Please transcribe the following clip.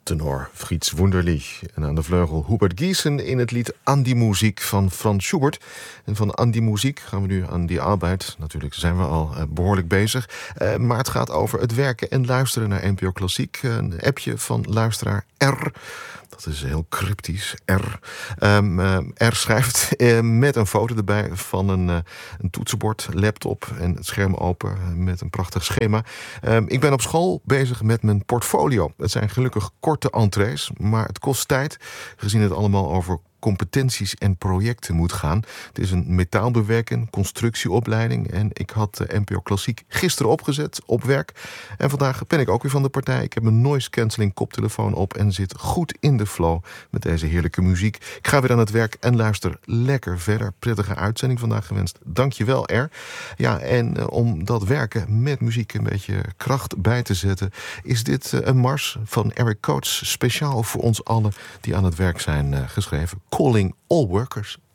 tenor Frits Wunderlich. En aan de vleugel Hubert Giesen in het lied An die Muziek van Franz Schubert. En van An die Muziek gaan we nu aan die arbeid. Natuurlijk zijn we al behoorlijk bezig. Maar het gaat over het werken en luisteren naar NPO Klassiek. Een appje van luisteraar R. Dat is heel cryptisch. R schrijft met een foto erbij van een toetsenbord, laptop en het scherm open met een prachtig schema. Ik ben op school bezig met mijn portfolio. Het zijn gelukkig korte entrees, maar het kost tijd, gezien het allemaal over competenties en projecten moet gaan. Het is een metaalbewerken, constructieopleiding en ik had de NPO Klassiek gisteren opgezet op werk. En vandaag ben ik ook weer van de partij. Ik heb mijn noise cancelling koptelefoon op en zit goed in de flow met deze heerlijke muziek. Ik ga weer aan het werk en luister lekker verder. Prettige uitzending vandaag gewenst. Dankjewel R. Ja, en om dat werken met muziek een beetje kracht bij te zetten, is dit een mars van Eric Coates speciaal voor ons allen die aan het werk zijn geschreven. Calling all workers.